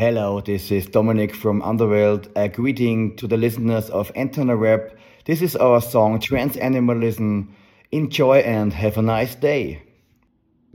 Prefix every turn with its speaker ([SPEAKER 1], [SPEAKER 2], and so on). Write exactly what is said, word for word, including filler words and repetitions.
[SPEAKER 1] Hello, this is Dominic from Underworld. A greeting to the listeners of Antenna Rap. This is our song Trans Animalism. Enjoy and have a nice day.